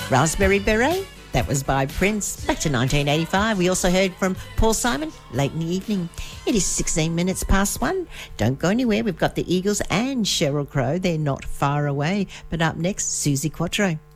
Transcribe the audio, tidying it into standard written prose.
Raspberry Beret, that was by Prince, back to 1985. We also heard from Paul Simon, Late in the Evening. It is 16 minutes past 1. Don't go anywhere. We've got the Eagles and Sheryl Crow. They're not far away. But up next, Suzi Quatro.